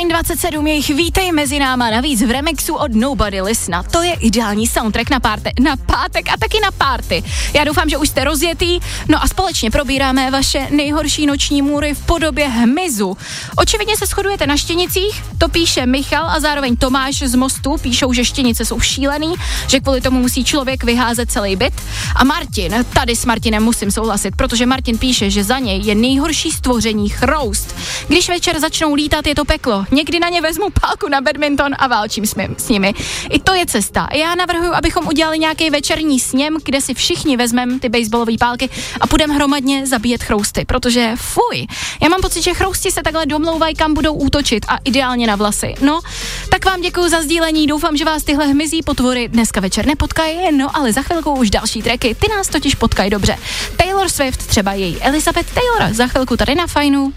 Fajn 27, jejich vítej mezi náma, navíc v remixu od Nobody Listena. To je ideální soundtrack na pátek a taky na party. Já doufám, že už jste rozjetý, no a společně probíráme vaše nejhorší noční můry v podobě hmyzu. Očividně se shodujete na štěnicích, to píše Michal a zároveň Tomáš z Mostu, píšou, že štěnice jsou šílený, že kvůli tomu musí člověk vyházet celý byt. A Martin, tady s Martinem musím souhlasit, protože Martin píše, že za něj je nejhorší stvoření chroust. Když večer začnou lítat, je to peklo. Někdy na ně vezmu pálku na badminton a válčím s nimi. I to je cesta. Já navrhuji, abychom udělali nějaký večerní sněm, kde si všichni vezmeme ty baseballové pálky a půjdeme hromadně zabíjet chrousty, protože fuj. Já mám pocit, že chrousti se takhle domlouvají, kam budou útočit a ideálně na vlasy. No, tak vám děkuji za sdílení, doufám, že vás tyhle hmyzí potvory dneska večer nepotkají, no ale za chvilku už další tracky, ty nás totiž potkají dobře. Taylor Swift, třeba její Elizabeth Taylor, za chvilku tady na Fajnu.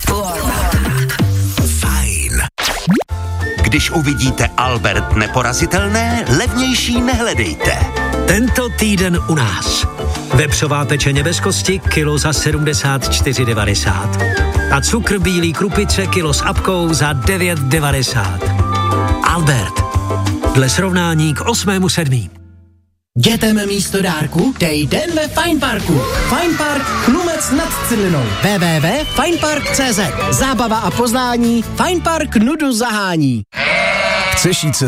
Fajn. Když uvidíte Albert neporazitelné, levnější nehledejte. Tento týden u nás. Vepřová pečeně bez kosti, kilo za 74,90. A cukr bílý krupice, kilo s apkou za 9,90. Albert. Dle srovnání k 8.7. Dětem místo dárku dej den ve Fine Parku. Fine Park Chlumec nad Cidlinou. www.finepark.cz. Zábava a poznání. Fine Park nudu zahání. Chceš jít se